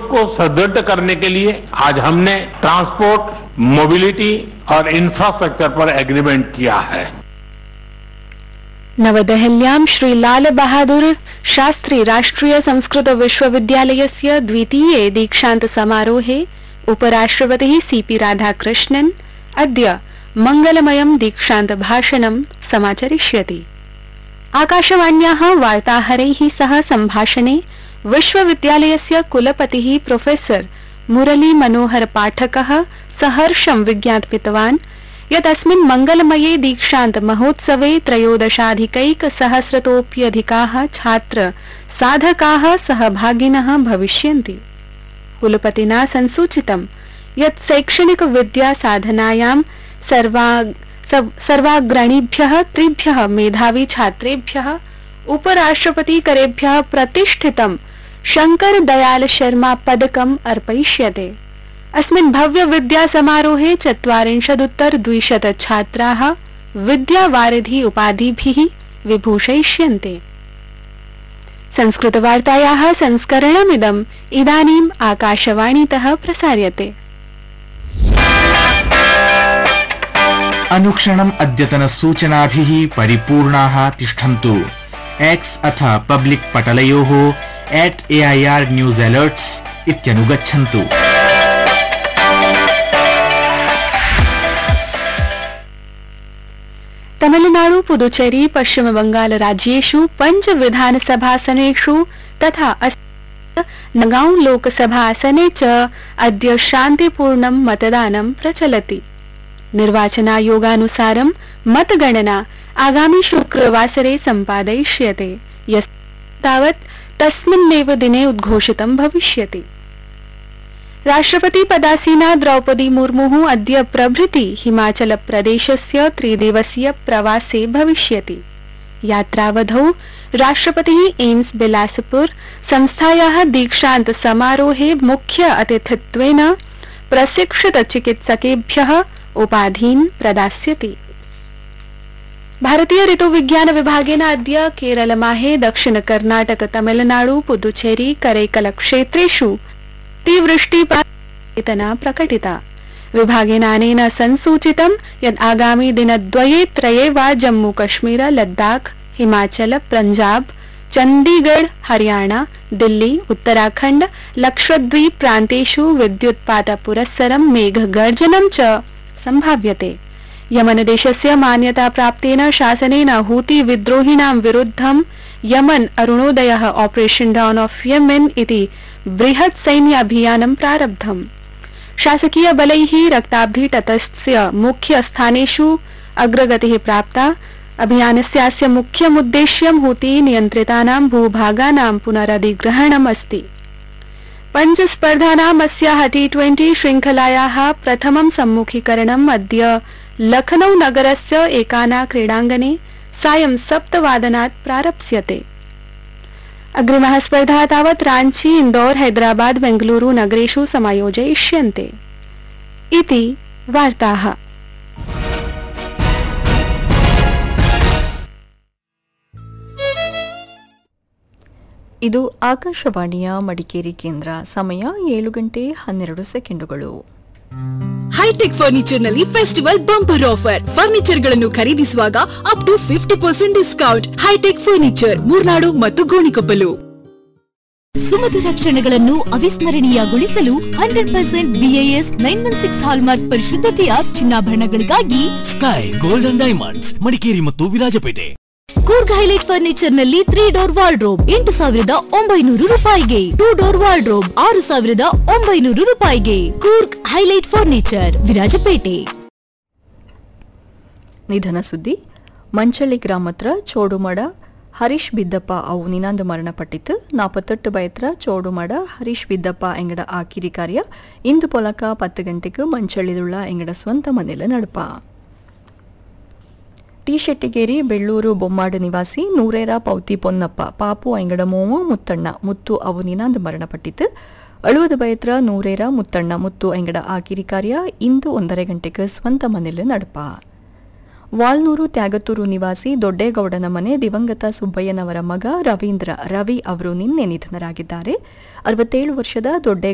को सुदृढ़ करने के लिए आज हमने ट्रांसपोर्ट, मोबिलिटी और इंफ्रास्ट्रक्चर पर एग्रीमेंट किया है। नवदेहल्यां श्री लाल बहादुर शास्त्री राष्ट्रिय संस्कृत विश्वविद्यालयस्य द्वितीये दीक्षान्त समारोहे उपराष्ट्रपतिः सीपी राधाकृष्णन् अद्य मंगलमयं दीक्षान्त भाषणं समाचरिष्यति। आकाशवाण्याः वार्ताहरैः सह संभाषणे विश्वविद्यालयस्य कुलपतिः प्रोफेसर मुरली मनोहर पाठकः सहर्षं विज्ञापितवान् यत् अस्मिन् मंगलमये दीक्षान्त महोत्सवे 13,100-तोऽप्यधिकाः छात्र साधकाः सहभागिनः भविष्यन्ति। कुलपतिना संसूचितं यत् शैक्षणिक विद्या साधनायां सर्वाग्रणीभ्यः 3 मेधावी छात्रेभ्यः उपराष्ट्रपतिकरेभ्यः प्रतिष्ठितं शंकर दयाल शर्मा पदकम् अर्पयिष्यते। अस्मिन् भव्य विद्या समारोहे 40-200 छात्राः विद्यावारिधि उपाधिभिः विभूषयिष्यन्ते। संस्कृतवार्तायाः संस्करणमिदम् इदानीम् आकाशवाणीतः प्रसार्यते। अनुक्षणम् अद्यतन सूचनाभिः परिपूर्णाः तिष्ठन्तु। एक्स अथ public पटलयोः @AIR news alerts इत्यनुगच्छन्तु। Tamil Nadu, Puducherry, पश्चिम बंगाल राज्येषु 5 विधानसभासनेषु तथा नगांव लोकसभासने च अद्य शान्तिपूर्णं मतदानं प्रचलति। निर्वाचनायोगानुसारं मतगणना आगामि शुक्रवासरे सम्पादयिष्यते, तावत् तस्मिन्नेव दिने उद्घोषितं भविष्यति। राष्ट्रपति पदासीना द्रौपदी मुर्मुः अद्य प्रभृति हिमाचल प्रदेशस्य 3-दिवसीय प्रवासे भविष्यति। यात्रावधौ राष्ट्रपतिः एम्स बिलासपुर संस्थायाः दीक्षान्त समारोहे मुख्य अतिथित्वेन प्रशिक्षित चिकित्सकेभ्यः उपाधीन् प्रदास्यति। भारतीय ऋतुविज्ञान विभागेन अद्य केरलमाहे दक्षिण कर्नाटक, तमिलनाडु, पुदुचेरी, करैकल क्षेत्रेषु अतिवृष्टिपातना प्रकटिता। विभागेन अनेन संसूचितं यत् आगामि दिनद्वये-त्रये वा जम्मू कश्मीर, लद्दाख, हिमाचल, पंजाब, चंडीगढ़, हरियाणा, दिल्ली, उत्तराखण्ड, लक्षद्वीप प्रान्तेषु विद्युत्पात पुरस्सरं मेघगर्जनं च संभाव्यते। यमन देशस्य मान्यता प्राप्तेन शासनेन हूती विद्रोहिणां विरुद्धं Yemen अरुणोदयः operation down of Yemen इति बृहत् सैन्याभियानं प्रारब्धम्। शासकीय बलैः रक्ताब्धि तटस्य मुख्य स्थानेषु अग्रगतिः प्राप्ता। अभियानस्यास्य मुख्यमुद्देश्यं हूती नियन्त्रितानां भूभागानां पुनरधिग्रहणम् अस्ति। 5 स्पर्धानाम् अस्याः T20 श्रृंखलायाः प्रथमं सम्मुखीकरणम् अद्य लखनऊ नगरस्य एकाना क्रीडाङ्गणे सायं 7 प्रारप्स्यते। अग्रिमः स्पर्धा तावत् रांची, इंदौर, हैदराबाद, बेंगलुरु नगरेषु समायोजयिष्यन्ते इति वार्ताः। ಇದು ಆಕಾಶವಾಣಿಯ ಮಡಿಕೇರಿ ಕೇಂದ್ರ. ಸಮಯ 7:12 ಹೈಟೆಕ್ ಫರ್ನಿಚರ್ ನಲ್ಲಿ ಫೆಸ್ಟಿವಲ್ ಬಂಪರ್ ಆಫರ್. ಫರ್ನಿಚರ್ ಗಳನ್ನು ಖರೀದಿಸುವಾಗ up to 50% discount. High tech furniture, Murnad ಮತ್ತು ಗೋಣಿಕೊಪ್ಪಲು. ಸುಮಧುರ ಕ್ಷಣಗಳನ್ನು ಅವಿಸ್ಮರಣೀಯಗೊಳಿಸಲು 100% BIS 916 hallmark ಪರಿಶುದ್ಧತೆಯ ಚಿನ್ನಾಭರಣಗಳಿಗಾಗಿ sky golden diamonds, Madikeri ಮತ್ತು ವಿರಾಜಪೇಟೆ. ಕೂರ್ಗ್ ಹೈಲೈಟ್ ಫರ್ನಿಚರ್ ನಲ್ಲಿ 3 ಡೋರ್ ವಾರ್ಡ್ರೋಬ್ 8,900 ರೂಪಾಯಿಗೆ, 2 ಡೋರ್ ವಾರ್ಡ್ರೋಬ್ 6,900 ರೂಪಾಯಿಗೆ. Coorg highlight furniture, Virajpet. ನಿಧನ ಸುದ್ದಿ. ಮಂಚಳ್ಳಿ ಗ್ರಾಮತ್ರ ಚೋಡುಮಡ ಹರೀಶ್ ಬಿದ್ದಪ್ಪ ಅವು ನಿನಾಂದು ಮರಣಪಟ್ಟಿತ್ತು. 48 ಬಯತ್ರ ಚೋಡುಮಡ ಹರೀಶ್ ಬಿದ್ದಪ್ಪ ಎಂಗಡ ಆಕಿರಿ ಕಾರ್ಯ ಇಂದು ಪೊಲಕ 10 ಗಂಟೆಗೆ ಮಂಚಳ್ಳಿದುಳ್ಳ ಎಂಗಡ ಸ್ವಂತ ಮನೆಲ ನಡಪ. ಟಿ ಶೆಟ್ಟಿಗೇರಿ ಬೆಳ್ಳೂರು ಬೊಮ್ಮಾಡು ನಿವಾಸಿ ನೂರೇರ ಪೌತಿ ಪೊನ್ನಪ್ಪ ಪಾಪು ಎಂಗಡ ಮೋವ ಮುತ್ತಣ್ಣ ಮುತ್ತು ಅವು ನಿನಾಂದು ಮರಣಪಟ್ಟಿತ್ತು. 60 ಬಯತ್ರ ನೂರೇರ ಮುತ್ತಣ್ಣ ಮುತ್ತು ಎಂಗಡ ಆಕಿರಿ ಕಾರ್ಯ ಇಂದು 1:30 ಗಂಟೆಗೆ ಸ್ವಂತ ಮನೆಲ ನಡಪ. ವಾಲ್ನೂರು ತ್ಯಾಗತ್ತೂರು ನಿವಾಸಿ ದೊಡ್ಡೇಗೌಡನ ಮನೆ ದಿವಂಗತ ಸುಬ್ಬಯ್ಯನವರ ಮಗ ರವೀಂದ್ರ ರವಿ ಅವರು ನಿನ್ನೆ ನಿಧನರಾಗಿದ್ದಾರೆ. 67 ವರ್ಷದ ದೊಡ್ಡೇ